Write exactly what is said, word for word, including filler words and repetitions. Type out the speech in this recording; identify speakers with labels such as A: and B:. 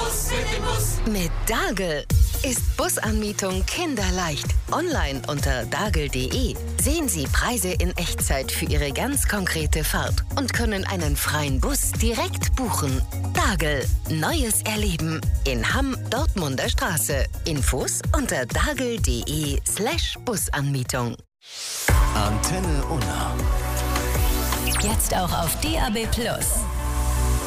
A: Bus, mit dem Bus.
B: Mit Dagel ist Busanmietung kinderleicht. Online unter dagel punkt de sehen Sie Preise in Echtzeit für Ihre ganz konkrete Fahrt und können einen freien Bus direkt buchen. Dagel, neues Erleben in Hamm, Dortmunder Straße. Infos unter dagel punkt de slash Busanmietung.
C: Antenne Unna.
D: Jetzt auch auf D A B Plus.